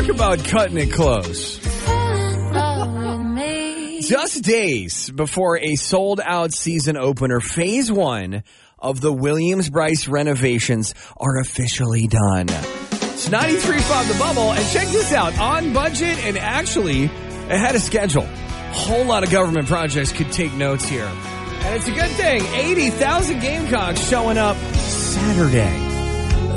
Talk about cutting it close. Just days before a sold-out season opener, Phase 1 of the Williams-Brice renovations are officially done. It's 93.5 The Bubble, and check this out. On budget and actually ahead of schedule. A whole lot of government projects could take notes here. And it's a good thing. 80,000 Gamecocks showing up Saturday.